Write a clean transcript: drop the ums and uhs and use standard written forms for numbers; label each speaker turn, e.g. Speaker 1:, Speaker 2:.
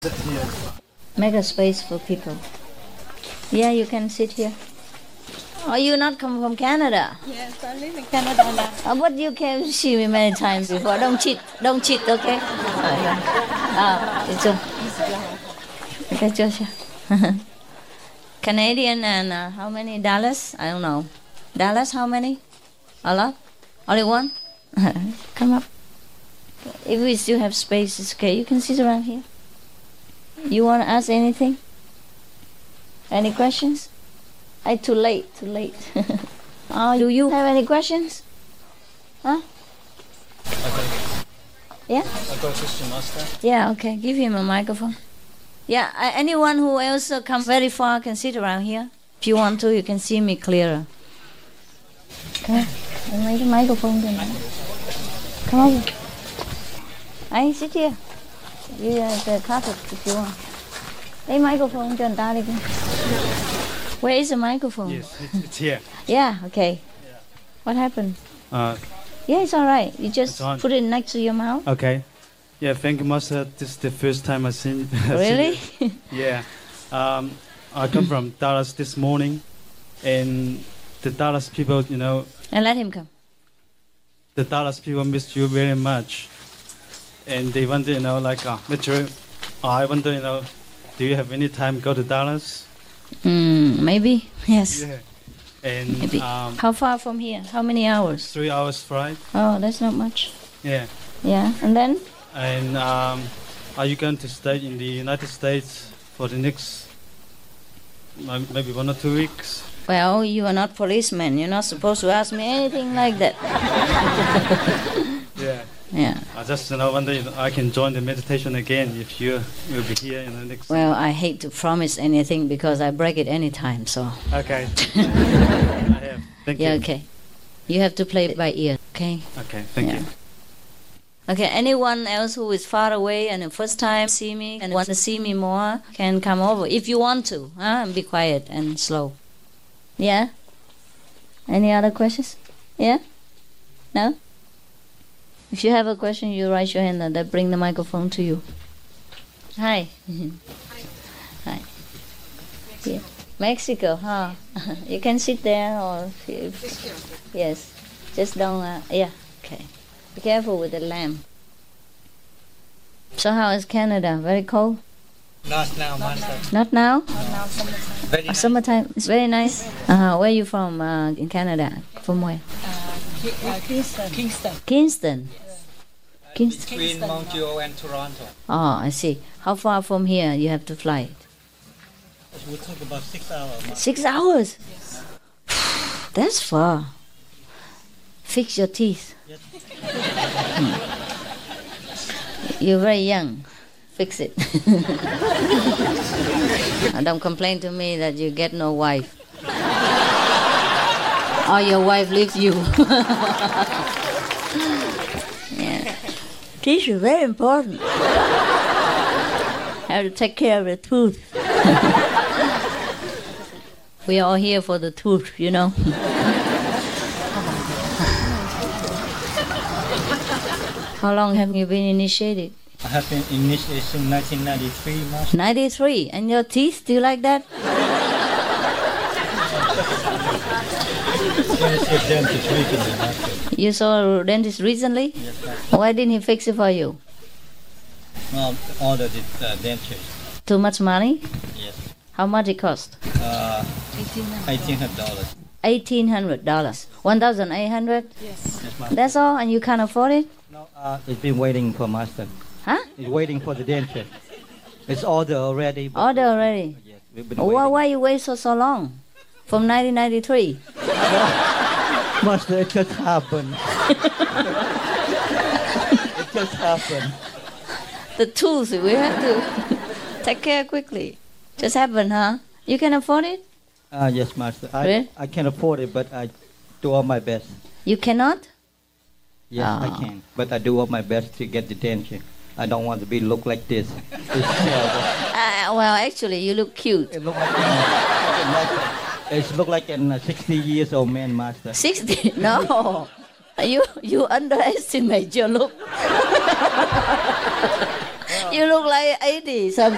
Speaker 1: Make a space for people. Yeah, you can sit here. Oh, you not come from Canada?
Speaker 2: Yes, I live in Canada now.
Speaker 1: But you came to see me many times before. Don't cheat, okay? It's okay, Joshua. Canadian and how many? Dallas? I don't know. Dallas, how many? A lot? Only one? Come up. If we still have space, it's okay. You can sit around here. You want to ask anything? Any questions? Too late. Oh, do you have any questions? Huh?
Speaker 3: Okay.
Speaker 1: Yeah?
Speaker 3: I've got a question, Master.
Speaker 1: Yeah, okay. Give him a microphone. Yeah, anyone who else come very far can sit around here. If you want to, you can see me clearer. Okay. Lấy cái microphone cho nó. Come over. Hey, sit here. You the carpet if you want. Lấy microphone cho người ta đi. Where is the microphone?
Speaker 3: Yes, it's here.
Speaker 1: Yeah, okay.
Speaker 3: Yeah.
Speaker 1: What happened?
Speaker 3: Yeah,
Speaker 1: it's all right. You just put it next to your mouth.
Speaker 3: Okay. Yeah, thank you, Master. This is the first time I've seen.
Speaker 1: Really?
Speaker 3: Yeah. I come from Dallas this morning, and the Dallas people,
Speaker 1: And let him come.
Speaker 3: the Dallas people miss you very much, and they wonder, literally, I wonder, do you have any time to go to Dallas?
Speaker 1: Maybe. Yes.
Speaker 3: Yeah. And
Speaker 1: Maybe. How far from here? How many hours?
Speaker 3: 3 hours flight.
Speaker 1: Oh, that's not much.
Speaker 3: Yeah.
Speaker 1: Yeah, and then?
Speaker 3: And are you going to stay in the United States for the next maybe 1 or 2 weeks?
Speaker 1: Well, you are not policeman. You're not supposed to ask me anything like that.
Speaker 3: Yeah.
Speaker 1: Yeah.
Speaker 3: I just wonder if I can join the meditation again if you will be here in the next.
Speaker 1: Well, I hate to promise anything because I break it anytime. So.
Speaker 3: Okay. I have. Thank you.
Speaker 1: Yeah. Okay. You have to play it by ear. Okay.
Speaker 3: Okay. Thank you.
Speaker 1: Okay. Anyone else who is far away and the first time see me and want to see me more can come over if you want to. And be quiet and slow. Yeah. Any other questions? Yeah. No. If you have a question, you raise your hand and they bring the microphone to you. Hi. Hi. Yeah. Mexico, huh? You can sit there or... Yes. Just don't... yeah, okay. Be careful with the lamp. So how is Canada? Very cold?
Speaker 4: Not now, Master.
Speaker 1: Not now?
Speaker 4: Not now, summertime. Very nice.
Speaker 1: Summertime. It's very nice. Where are you from in Canada? From where?
Speaker 2: Kingston.
Speaker 1: Kingston.
Speaker 4: Between Montreal and Toronto.
Speaker 1: Oh, I see. How far from here you have to fly?
Speaker 4: It would take about 6 hours.
Speaker 1: 6 hours?
Speaker 4: Yes.
Speaker 1: That's far. Fix your teeth.
Speaker 4: Yes.
Speaker 1: You're very young. Fix it. Don't complain to me that you get no wife. Or your wife leaves you. Yeah. Teeth are very important. Have to take care of the tooth. We are all here for the tooth, How long have you been initiated?
Speaker 4: I have been initiated since 1993, Master.
Speaker 1: 93. And your teeth still like that?
Speaker 4: Dentist recently, Master.
Speaker 1: You saw a dentist recently?
Speaker 4: Yes, Master.
Speaker 1: Why didn't he fix it for you?
Speaker 4: Well, ordered it dentures.
Speaker 1: Too much money?
Speaker 4: Yes.
Speaker 1: How much it cost?
Speaker 4: $1,800.
Speaker 1: $1,800. 1,800?
Speaker 2: Yes.
Speaker 4: Yes, Master.
Speaker 1: That's all, and you can't afford it?
Speaker 4: No, it's been waiting for Master.
Speaker 1: Huh?
Speaker 4: It's waiting for the denture. It's ordered already.
Speaker 1: Order already.
Speaker 4: Yes, we've been waiting.
Speaker 1: Why you wait so long? From 1993?
Speaker 4: Master, it just happened. It just happened.
Speaker 1: The tools, we have to take care quickly. Just happened, huh? You can afford it?
Speaker 4: Yes, Master.
Speaker 1: Really?
Speaker 4: I can afford it, but I do all my best.
Speaker 1: You cannot?
Speaker 4: Yes, I can. But I do all my best to get the denture. I don't want to be look like this. It's terrible.
Speaker 1: Well, actually, you look cute.
Speaker 4: It look like a 60 years old man, Master.
Speaker 1: 60? No. You underestimate your look. You look like 80 something.